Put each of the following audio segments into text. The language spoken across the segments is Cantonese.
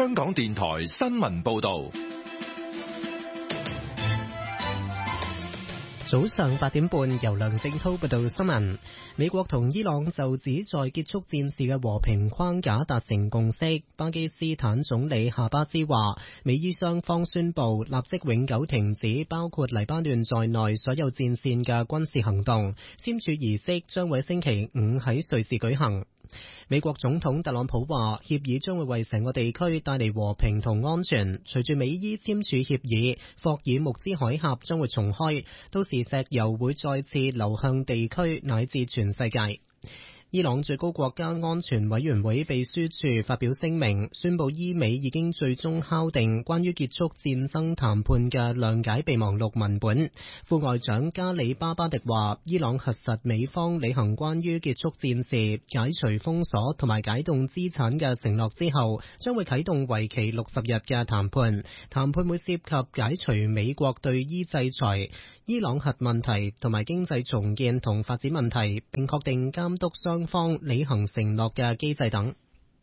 香港電台新聞報道。 早上8點半，由梁正濤報道新聞。美國同伊朗就旨在結束戰事嘅和平框架達成共識。巴基斯坦總理夏巴茲話，美伊雙方宣布立即永久停止包括黎巴嫩在內所有戰線嘅軍事行動。簽署儀式將會星期5喺瑞士舉行。美國總統特朗普話，協議將會為成個地區帶嚟和平同安全。隨住美伊簽署協議，霍爾木茲海峽將會重開，到時石油會再次流向地區乃至全世界。伊朗最高國家安全委員會秘書處發表聲明，宣布伊美已經最終敲定關於結束戰爭談判嘅諒解備忘錄文本。副外長加里巴巴迪話，伊朗核實美方履行關於結束戰事、解除封鎖同埋解凍資產嘅承諾之後，將會啟動為期60日嘅談判。談判會涉及解除美國對伊制裁、伊朗核問題同埋經濟重建同發展問題，並確定監督雙方履行承諾嘅機制等。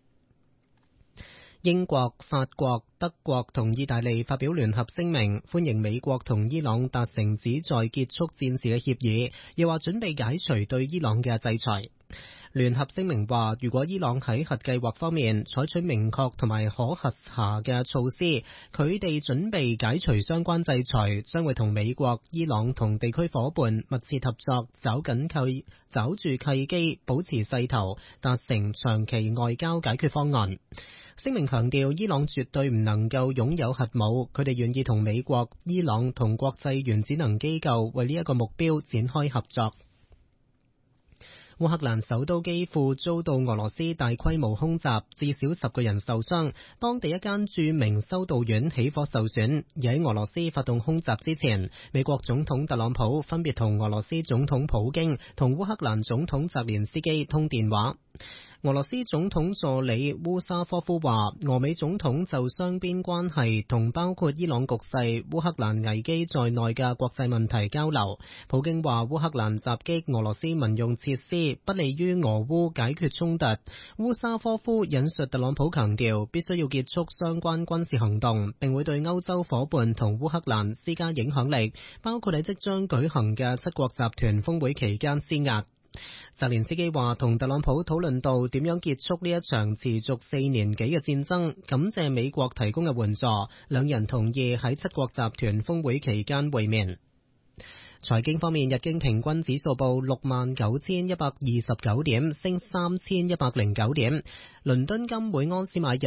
英國、法國、德國同意大利發表聯合聲明，歡迎美國同伊朗達成旨在結束戰事嘅協議，又話準備解除對伊朗嘅制裁。聯合聲明話，如果伊朗喺核計劃方面採取明確同埋可核查嘅措施，佢哋準備解除相關制裁，將會同美國、伊朗同地區夥伴密切合作，抓住契機，保持勢頭，達成長期外交解決方案。聲明強調，伊朗絕對唔能夠擁有核武，佢哋願意同美國、伊朗同國際原子能機構為呢一個目標展開合作。烏克蘭首都基輔遭到俄羅斯大規模空襲，至少10個人受傷，當地一間著名修道院起火受損。而喺俄羅斯發動空襲之前，美國總統特朗普分別同俄羅斯總統普京同烏克蘭總統澤連斯基通電話。俄羅斯總統助理烏沙科夫話，俄美總統就雙邊關係同包括伊朗局勢、烏克蘭危機在內嘅國際問題交流。普京話，烏克蘭襲擊俄羅斯民用設施，不利於俄烏解決衝突。烏沙科夫引述特朗普強調，必須要結束相關軍事行動，並會對歐洲夥伴同烏克蘭施加影響力，包括喺即將舉行嘅七國集團峰會期間施壓。澤連斯基話，同特朗普討論到點樣結束呢一場持續4年幾嘅戰爭，感謝美國提供嘅援助，兩人同意喺七國集團峰會期間會面。財經方面，日經平均指數報69,129點，升3109點。倫敦金每盎司買入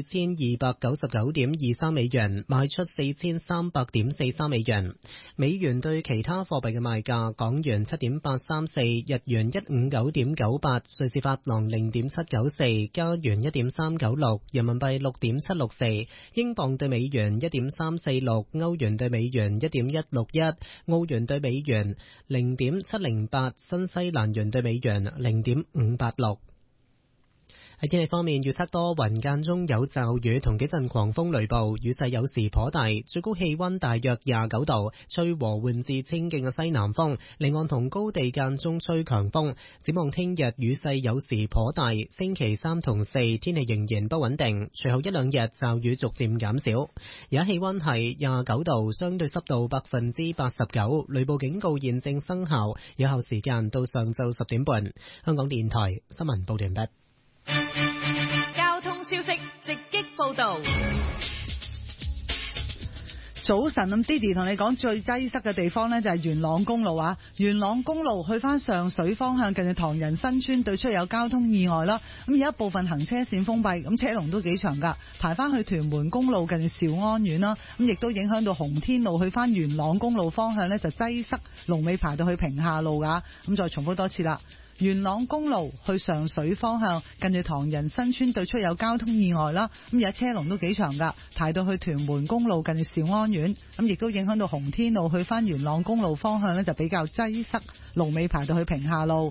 4299.23美元，賣出4300.43美元。美元對其他貨幣嘅賣價：港元7.834，日元159.98，瑞士法郎0.794，加元1.396，人民幣6.764，英鎊對美元1.346，歐元對美元1.161，澳元對美元0.708，新西蘭元對美元0.586。喺天氣方面，預測多雲間中有驟雨同幾陣狂風雷暴，雨勢有時頗大，最高氣溫大約29度，吹和緩至清勁嘅西南風，離岸同高地間中吹強風。展望聽日雨勢有時頗大，星期3同4天氣仍然不穩定，隨後一兩日驟雨逐漸減少。而家氣溫係29度，相對濕度89%，雷暴警告現正生效，有效時間到上晝10點半。香港電台新聞報道完畢。 交通消息直擊報道。 早晨，咁 Didi 同你講最擠塞嘅地方呢，就係元朗公路啊。元朗公路去翻上水方向，近住唐人新村對出有交通意外啦。咁而家部分行車線封閉，咁車龍都幾長噶，排翻去屯門公路近住兆安苑啦。咁亦都影響到洪天路去翻元朗公路方向呢，就擠塞，龍尾排到去屏廈路噶。咁再重複多次啦。元朗公路去上水方向，近住唐人新村對出有交通意外啦。咁而家車龍都幾長噶，排到去屯門公路近住兆安苑。咁亦都影響到洪天路去翻元朗公路方向呢，就比較擠塞，龍尾排到去屏廈路。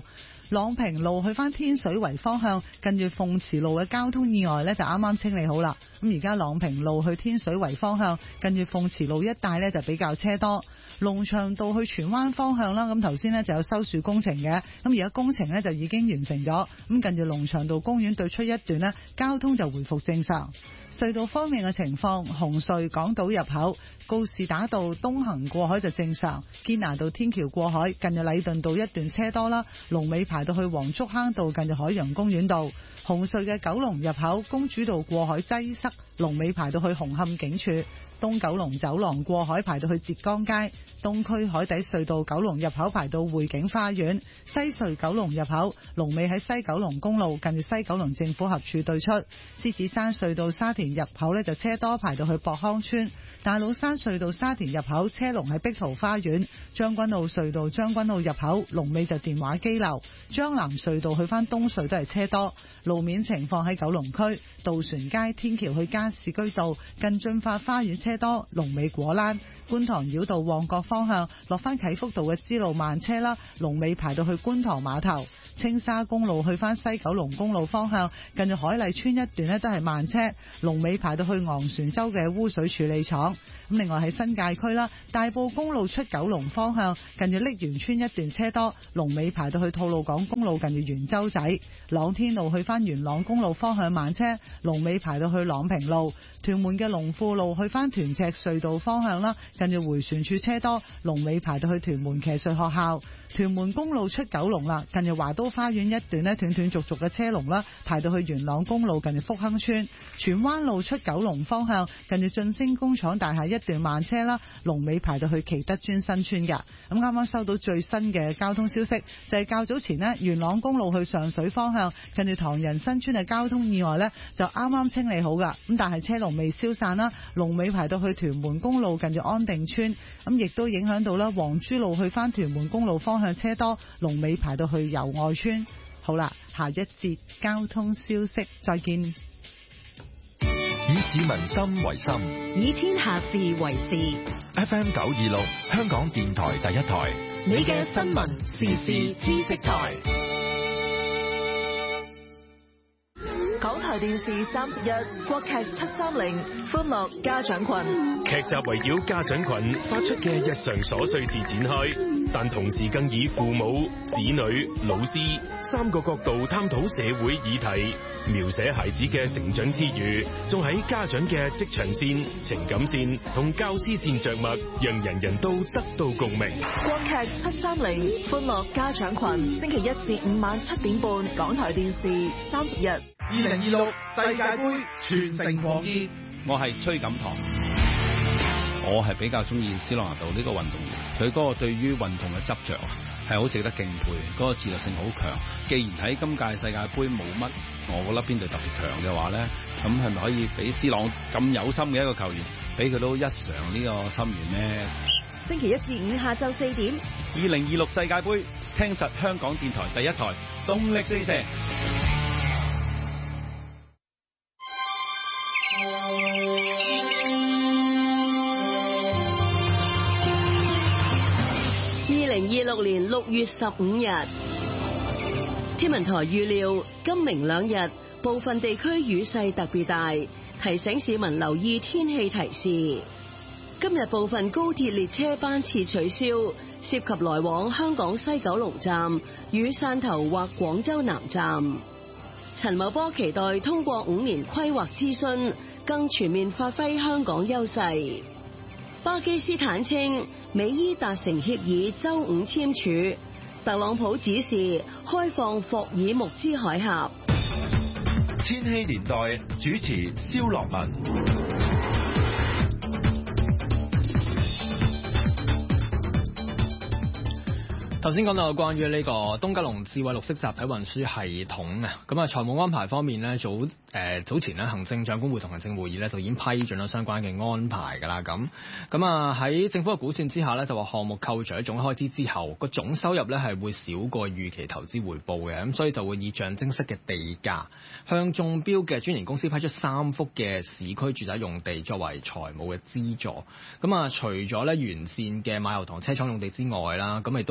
朗屏路去翻天水圍方向，近住鳳池路嘅交通意外呢就啱啱清理好啦。咁而家朗屏路去天水圍方向，近住鳳池路一帶呢就比較車多。龍翔道去荃灣方向啦，咁頭先呢就有修樹工程嘅，咁而家工程呢就已經完成咗。咁近住龍翔道公園對出一段呢，交通就回復正常。隧道方面嘅情況，紅隧港島入口告士打道東行過海就正常，堅拿道天橋過海近住禮頓道一段車多啦，龍尾排到去黃竹坑道近住海洋公園道。紅隧嘅九龍入口公主道過海擠塞，龍尾排到去紅磡警署。東九龍走廊過海排到去浙江街，東區海底隧道九龍入口排到匯景花園，西隧九龍入口龍尾喺西九龍公路近住西九龍政府合署對出，獅子山隧道沙田入口呢就車多排到去博康村，大老山隧道沙田入口車龍喺碧桃花園，將軍澳隧道將軍澳入口龍尾就電話機樓，將南隧道去翻東隧都係車多。路面情況喺九龍區渡船街天橋去加士居道近駿發花園車多，龍尾果欄。觀塘繞道旺角方向落翻啟福道嘅支路慢車啦，龍尾排到去觀塘碼頭。青沙公路去翻西九龍公路方向近住海麗村一段呢都係慢車，龍尾排到去昂船洲嘅污水處理廠。咁另外喺新界區啦，大埔公路出九龍方向近住瀝源村一段車多，龍尾排到去吐露港公路近住元洲仔。朗天路去翻元朗公路方向慢車，龍尾排到去朗屏路。屯門嘅龍富路去翻屯赤隧道方向啦，近住迴旋處車多，龍尾排到去屯門騎術學校。屯門公路出九龍啦，近住華都花園一段呢斷斷續續嘅車龍啦，排到去元朗公路近住福亨村。荃灣路出九龍方向近住晉星工廠大廈一段慢車啦，龍尾排到去祈德邨新村㗎。咁啱啱收到最新嘅交通消息，就係較早前呢元朗公路去上水方向近住唐人新村嘅交通意外呢，就啱啱清理好㗎。咁但係車龍未消散啦，龍尾排到去屯門公路近住安定村，咁亦都影響到啦黃珠路去翻屯門公路方向車多，龍尾排到去油外村。好啦，下一節交通消息再見。 以市民心為心， 以天下事為事。 FM 926香港電台第一台， 你嘅新聞時事知識台。港台電視31國劇730歡樂家長群， 劇集圍繞家長群發出嘅日常瑣碎事展開，但同時更以父母、子女、老師三個角度探討社會議題，描寫孩子嘅成長之餘，仲喺家長嘅職場線、情感線同教師線着墨，讓人人都得到共鳴。 國劇730歡樂家長群，星期1至5晚7點半，港台電視30日。 2026世界盃全城狂熱， 我係崔錦棠，我係比較中意斯朗拿度呢個運動員，佢嗰個對於運動嘅執着係好值得敬佩，嗰個自律性好強。既然喺今屆世界盃冇乜，我覺得邊隊特別強嘅話咧，咁係咪可以俾斯朗咁有心嘅一個球員，俾佢都一嘗呢個心願呢？ 星期1至5下晝4點 ，2026世界盃聽實香港電台第一台，動力四射。 2026年6月15日，天文台預料今明兩日部分地區雨勢特別大，提醒市民留意天氣提示。今日部分高鐵列車班次取消，涉及來往香港西九龍站與汕頭或廣州南站。陳茂波期待通過5年規劃諮詢，更全面發揮香港優勢。巴基斯坦稱美伊達成協議周五簽署，特朗普指示開放霍爾木茲海峽。 千禧年代主持蕭樂文。 頭先講到關於呢個東九龍智慧綠色集體運輸系統啊，咁啊財務安排方面呢，早前呢行政長官會同行政會議呢就已經批准咗相關嘅安排㗎啦。咁啊喺政府嘅估算之下呢，就話項目扣除咗總開支之後，個總收入呢係會少過預期投資回報嘅，咁所以就會以象徵式嘅地價向中標嘅專營公司批出3幅嘅市區住宅用地作為財務嘅資助。咁啊除咗呢完善嘅馬油塘車廠用地之外啦，咁亦都包括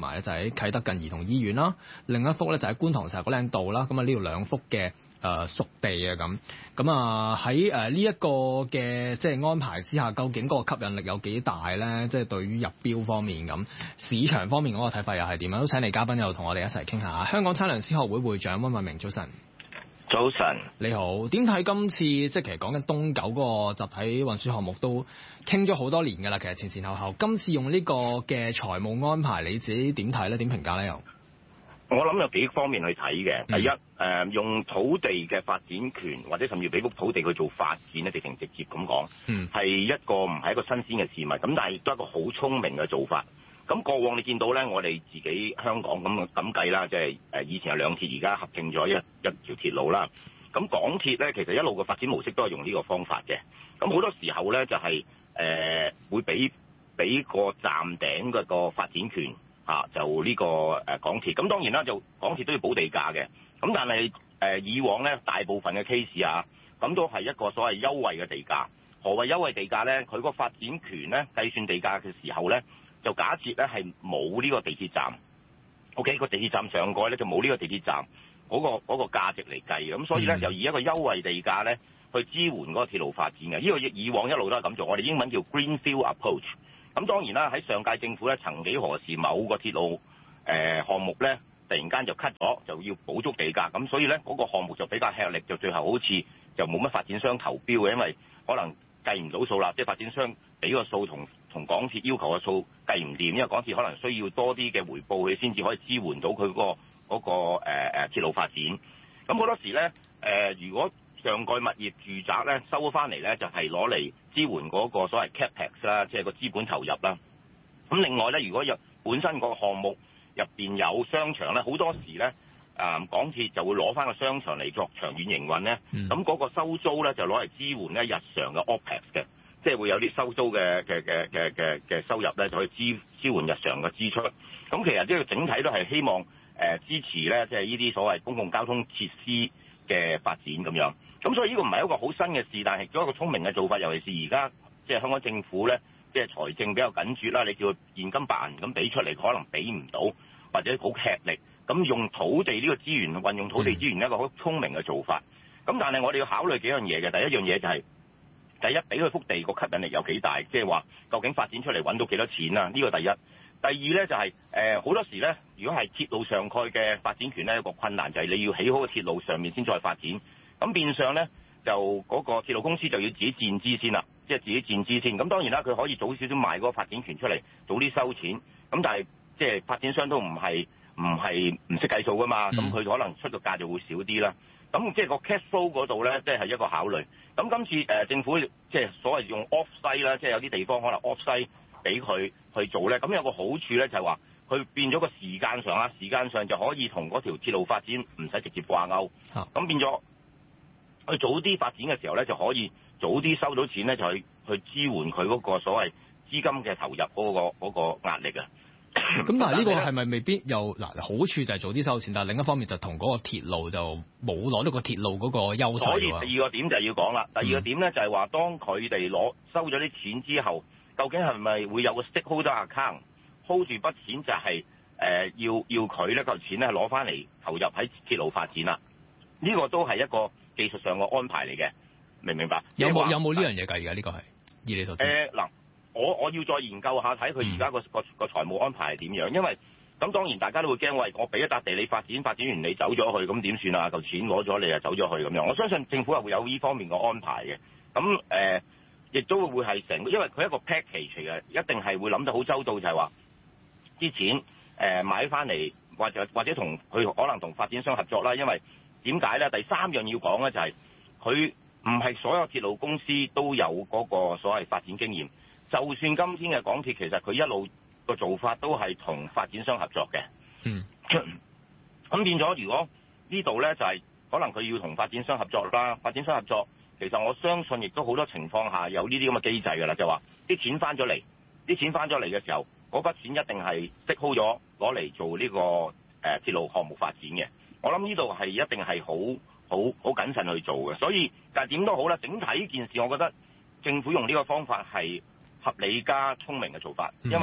埋咧就喺啟德近兒童醫院啦，另一幅咧就喺觀塘石硤嶺道啦。咁啊呢度兩幅嘅熟地啊咁啊喺呢一個嘅即係安排之下，究竟嗰個吸引力有幾大咧？即係對於入標方面咁，市場方面嗰個睇法又係點啊？都請嚟嘉賓又同我哋一齊傾下。香港測量師學會會長溫偉明，早晨。 早晨， 你好。點睇今次即係其實講緊東九嗰個集體運輸項目都傾咗好多年㗎啦，其實前後，今次用呢個嘅財務安排，你自己點睇咧？點評價咧？又我諗有幾方面去睇嘅。第一，用土地嘅發展權或者甚至俾幅土地去做發展咧，直接咁講，係一個唔係一個新鮮嘅事物。咁但係亦都係一個好聰明嘅做法。咁過往你見到咧，我哋自己香港咁計啦，即係以前有兩鐵，而家合併咗一條鐵路啦。咁港鐵咧，其實一路嘅發展模式都係用呢個方法嘅。咁好多時候咧，就係會俾個站頂嗰個發展權就呢個港鐵。咁當然啦，就港鐵都要補地價嘅。咁但係以往咧，大部分嘅 case 咁都係一個所謂優惠嘅地價。何謂優惠地價咧？佢個發展權咧計算地價嘅時候咧，就假設咧係冇呢個地鐵站 ，OK 個地鐵站上蓋咧就冇呢個地鐵站嗰個價值嚟計嘅，咁所以咧就以一個優惠地價咧去支援嗰個鐵路發展嘅。呢個以往一路都係咁做，我哋英文叫 Greenfield Approach。咁當然啦，喺上屆政府咧曾幾何時某個鐵路項目咧突然間就 cut 咗，就要補足地價，咁所以咧嗰個項目就比較吃力，就最後好似就冇乜發展商投標嘅，因為可能計唔到數啦，即係發展商俾個數同港鐵要求嘅數計唔掂，因為港鐵可能需要多啲嘅回報，佢先至可以支援到佢嗰個鐵路發展。咁好多時咧如果上蓋物業住宅咧收翻嚟咧，就係攞嚟支援嗰個所謂 capex 啦，即係個資本投入啦。咁另外咧，如果本身個項目入邊有商場咧，好多時咧港鐵就會攞翻個商場嚟作長遠營運咧。咁嗰個收租咧就攞嚟支援咧日常嘅 OPEX 嘅，即係會有啲收租嘅收入咧，就可以支援日常嘅支出。咁其實呢個整體都係希望支持咧，即係呢啲所謂公共交通設施嘅發展咁樣。咁所以呢個唔係一個好新嘅事，但係做一個聰明嘅做法，尤其是而家即係香港政府咧，即係財政比較緊絀啦，你叫佢現金白銀咁俾出嚟，可能俾唔到，或者好吃力。咁用土地呢個資源，運用土地資源一個好聰明嘅做法。咁但係我哋要考慮幾樣嘢嘅。第一樣嘢就係第一，俾佢幅地個吸引力有幾大，即係話究竟發展出嚟揾到幾多錢啊？呢個第一。第二咧就係好多時咧，如果係鐵路上蓋嘅發展權咧，一個困難就係你要起好個鐵路上面先再發展。咁變相咧就嗰個鐵路公司就要自己佔資先啦，即係自己佔資先。咁當然啦，佢可以早少少賣嗰個發展權出嚟，早啲收錢。咁但係即係發展商都唔係唔識計數噶嘛，咁佢可能出個價就會少啲啦。咁即係個 cash flow 嗰度咧，即係一個考慮。咁今次政府即係所謂用 off site 啦，即係有啲地方可能 off site 俾佢去做咧。咁有個好處咧就係話，佢變咗個時間上就可以同嗰條鐵路發展唔使直接掛鈎。咁變咗佢早啲發展嘅時候咧，就可以早啲收到錢咧，就去支援佢嗰個所謂資金嘅投入嗰個壓力啊。 咁但係呢個係咪未必有好處就係早啲收錢，但係另一方面就同嗰個鐵路就冇攞到個鐵路嗰個優勢。所以第二個點就係要講啦。第二個點咧就係話，當佢哋收咗啲錢之後，究竟係咪會有個 stakeholder account hold 住筆錢，就係要佢呢嚿錢咧攞翻嚟投入喺鐵路發展啦？呢個都係一個技術上嘅安排嚟嘅，明唔明白？有冇呢樣嘢計㗎？呢個係以你所知。嗱。我要再研究下睇佢而家個財務安排係點樣，因為咁當然大家都會驚，喂，我俾一笪地你發展完你走咗去，咁點算啊？嚿錢攞咗你就走咗去咁樣。我相信政府係會有呢方面嘅安排嘅。咁亦都會係成個，因為佢一個 package 嚟嘅，一定係會諗得好周到，就係話啲錢買翻嚟，或者同佢可能同發展商合作啦。因為點解咧？第三樣要講咧就係佢唔係所有鐵路公司都有嗰個所謂發展經驗。就算今天嘅港鐵，其實佢一路個做法都係同發展商合作嘅。咁變咗，如果呢度咧就係可能佢要同發展商合作啦。發展商合作，其實我相信亦都好多情況下有呢啲咁嘅機制㗎啦，就話啲錢翻咗嚟，嘅時候，嗰筆錢一定係息好咗，攞嚟做呢個鐵路項目發展嘅。我諗呢度係一定係好謹慎去做嘅。所以，但係點都好啦，整體呢件事，我覺得政府用呢個方法係合理加聰明嘅做法，因為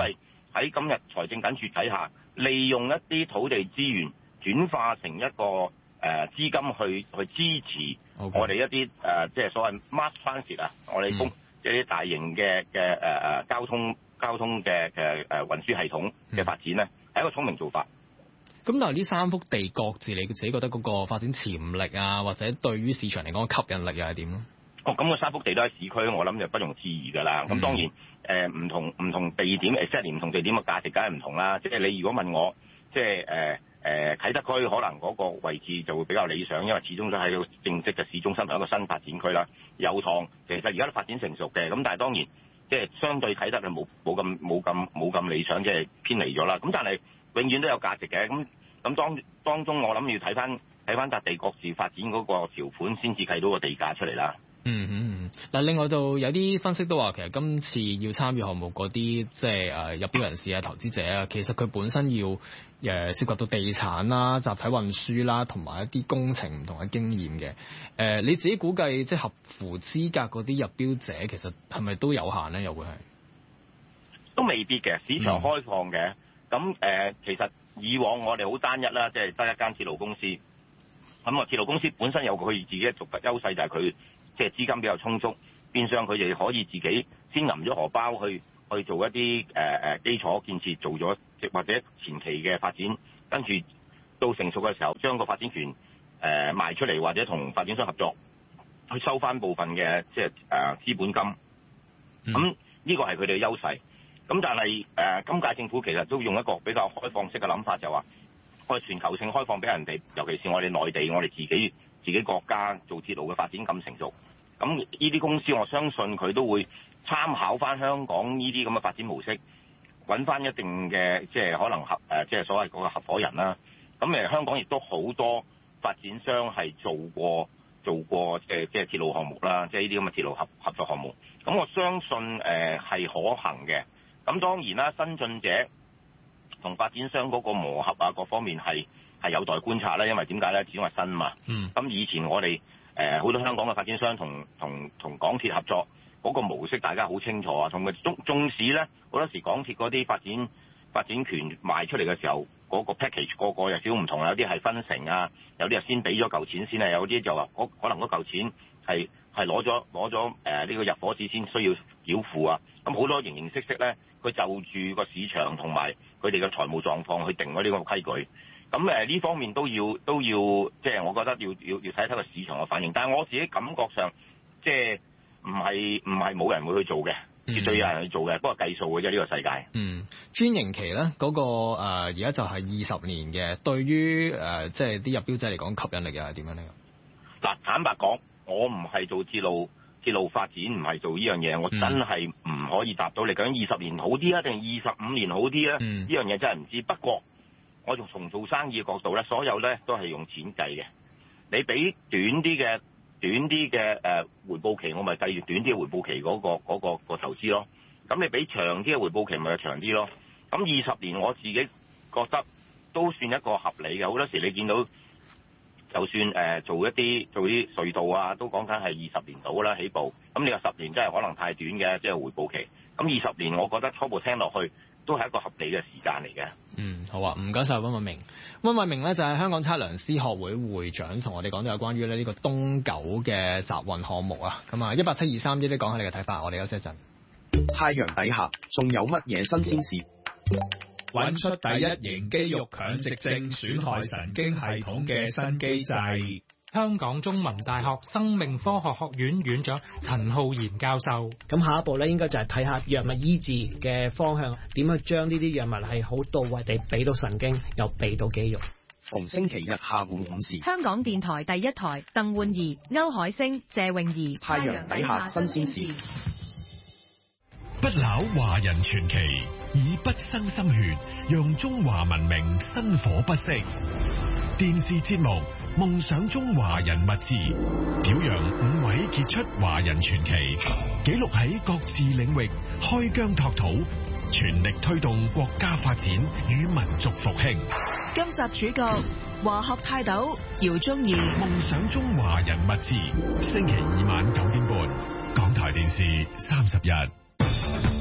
喺今日財政緊絀底下，利用一啲土地資源轉化成一個資金去支持我哋一啲即係所謂 mass transit 啊，我哋即係啲大型嘅交通嘅運輸系統嘅發展咧，係一個聰明做法。 咁但係呢3幅地各自你自己覺得嗰個發展潛力啊，或者對於市場嚟講嘅吸引力又係點咧？咁個3幅地都喺市區，我諗就不容置疑㗎啦。咁當然唔同地點 exactly 唔同地點嘅價值梗係唔同啦。即係你如果問我，即係啟德區可能嗰個位置就會比較理想，因為始終都喺個正式嘅市中心同一個新發展區啦。油塘其實而家都發展成熟嘅，咁但係當然即係相對啟德係冇咁理想，即係偏離咗啦。咁但係永遠都有價值嘅。咁當中我諗要睇翻笪地各自發展嗰個條款，先至計到個地價出嚟啦。 嗱，另外就有啲分析都話，其實今次要參與項目嗰啲即係入標人士啊、投資者啊，其實佢本身要涉及到地產啦、集體運輸啦，同埋一啲工程唔同嘅經驗嘅。你自己估計即係合乎資格嗰啲入標者，其實係咪都有限咧？又會係都未必嘅，市場開放嘅。咁其實以往我哋好單一啦，即係得一間鐵路公司。咁啊，鐵路公司本身有佢自己嘅獨特優勢，就係佢即係資金比較充足，變相佢哋可以自己先揞咗荷包去做一啲基礎建設，做咗或者前期嘅發展，跟住到成熟嘅時候，將個發展權賣出嚟，或者同發展商合作去收翻部分嘅即係資本金。咁呢個係佢哋嘅優勢。咁但係今屆政府其實都用一個比較開放式嘅諗法，就話我哋全球性開放俾人哋，尤其是我哋內地，我哋自己國家做鐵路嘅發展咁成熟。咁呢啲公司我相信佢都會參考翻香港呢啲咁嘅發展模式，揾翻一定嘅即係可能即係所謂嗰個合夥人啦。咁香港亦都好多發展商係做過即係鐵路項目啦，即係呢啲咁嘅鐵路合作項目。咁我相信係可行嘅。咁當然啦，新進者同發展商嗰個磨合啊，各方面係有待觀察啦。因為點解咧？始終係新嘛。咁以前我哋好多香港嘅發展商同港鐵合作嗰個模式，大家好清楚啊。同埋縱使咧，好多時港鐵嗰啲發展權賣出嚟嘅時候，嗰個 package 個有少少唔同啊。有啲係分成啊，有啲係先俾咗嚿錢先啊，有啲就話可能嗰嚿錢係攞咗呢個入伙紙先需要繳付啊。咁好多形形色色咧，佢就住個市場同埋佢哋嘅財務狀況去定嗰啲咁嘅規矩。咁呢方面都要，即係我覺得要睇睇個市場嘅反應。但係我自己感覺上，即係唔係冇人會去做嘅，絕對有人去做嘅，不過計數嘅啫呢個世界。 專營期咧嗰個而家就係20年嘅，對於即係啲入標者嚟講吸引力又係點樣呢？ 嗱，坦白講，我唔係做鐵路發展，唔係做呢樣嘢，我真係唔可以答到你究竟20年好啲啊，定25年好啲啊？呢樣嘢真係唔知。不過我從做生意嘅角度咧，所有咧都係用錢計嘅。你俾短啲嘅回報期，我咪計住短啲嘅回報期嗰個投資咯。咁你俾長啲嘅回報期，咪就長啲咯。咁20年我自己覺得都算一個合理嘅。好多時你見到，就算做啲隧道啊，都講緊係20年到啦起步。咁你話10年真係可能太短嘅，即係回報期。咁20年我覺得初步聽落去都係一個合理嘅時間嚟嘅。 好啊，唔該晒溫偉明。溫偉明咧就係香港測量師學會會長，同我哋講咗有關於呢個東九嘅集運項目啊。咁啊，18723呢啲講下你嘅睇法，我哋休息一陣。 太陽底下仲有乜嘢新鮮事？ 揾出第一型肌肉強直症損害神經系統嘅新機制。 香港中文大學生命科學學院院長陳浩然教授。 咁下一步咧，應該就係睇下藥物醫治嘅方向，點去將呢啲藥物係好到位地俾到神經，又俾到肌肉。 逢星期日下午5時， 香港電台第一台，鄧煥儀、歐海星、謝泳儀。 太陽底下新鮮事。 不朽華人傳奇，以不生心血，讓中華文明薪火不息。電視節目《夢想中華人物誌》，表揚5位傑出華人傳奇，記錄喺各自領域開疆拓土，全力推動國家發展與民族復興。 今集主角華學泰斗姚宗義。《 夢想中華人物誌》，星期2晚9點半，港台電視31。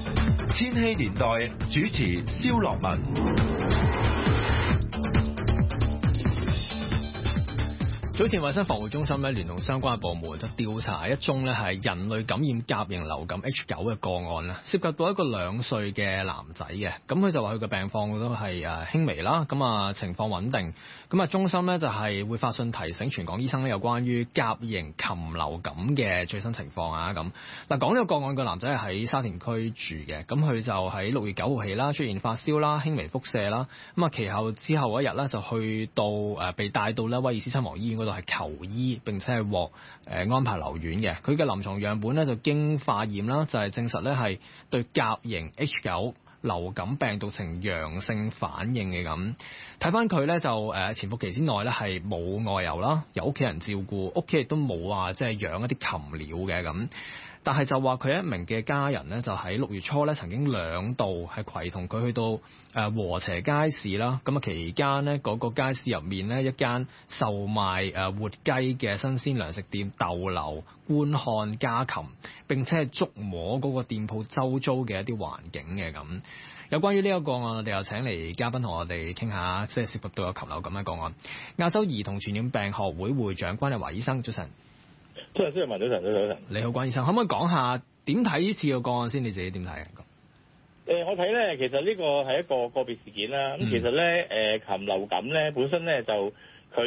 千禧年代主持蕭樂文。 早前衛生防護中心咧聯同相關嘅部門就調查一宗咧係人類感染甲型流感 H9 嘅個案啦，涉及到一個2歲嘅男仔嘅，咁佢就話佢嘅病況都係輕微啦，咁啊情況穩定，咁啊中心咧就係會發信提醒全港醫生咧有關於甲型禽流感嘅最新情況啊。咁嗱，講呢個個案個男仔係喺沙田區住嘅，咁佢就喺6月9號起啦出現發燒啦、輕微腹瀉啦，咁啊其後之後一日咧就去到被帶到咧威爾斯親王醫院嗰度係求醫，並且係獲安排留院嘅。佢嘅臨床樣本咧就經化驗啦，就係證實咧係對甲型 H9 流感病毒呈陽性反應嘅。咁睇翻佢咧就潛伏期之內咧係冇外遊啦，有屋企人照顧，屋企亦都冇話即係養一啲禽鳥嘅咁。但係就話佢一名嘅家人咧，就喺6月初咧曾經2度係攜同佢去到禾輋街市啦。咁啊期間呢，嗰個街市入面呢，一間售賣活雞嘅新鮮糧食店逗留觀看家禽，並且係觸摸嗰個店鋪周遭嘅一啲環境嘅咁。有關於呢一個個案，我哋又請嚟嘉賓同我哋傾下，即係涉及到有禽流感嘅個案。亞洲兒童傳染病學會會長關日華醫生，早晨。 早晨，早晨。 你好，關醫生，可唔可以講下點睇呢次個案先？你自己點睇啊？ 我睇咧，其實呢個係一個個別事件啦。咁其實咧，禽流感咧本身咧就